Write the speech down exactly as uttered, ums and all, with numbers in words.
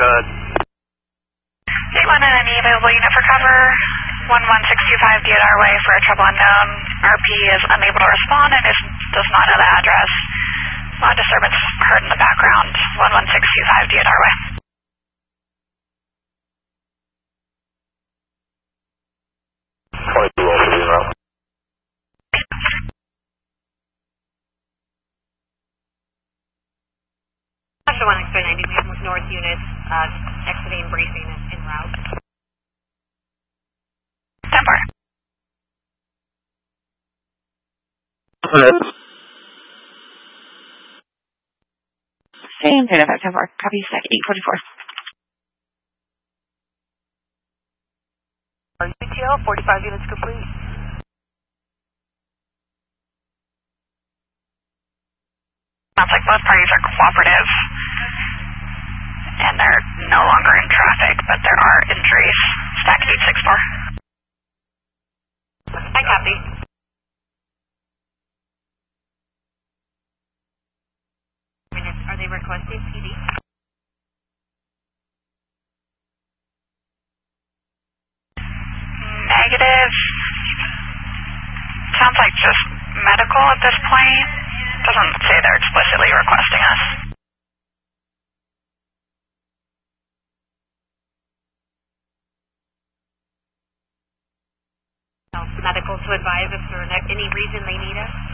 good. eight one nine, any available unit for cover. one one six two five D at our way for a trouble unknown. R P is unable to respond and is, does not know the address. A lot of disturbance heard in the background. one one six two five D at our way. twenty-two over zero. After one X-ray ninety, we have north units uh, exiting briefing en route. Temper. Same data effect, Temper. Copy stack eight forty-four. U T L, forty-five units complete. Sounds like both parties are cooperative, and they're no longer in traffic, but there are injuries. Stack eight six four. I copy. Are they requesting P D? Negative. Sounds like just medical at this point. Doesn't say they're explicitly requesting us. No, medical to advise if for any reason they need us.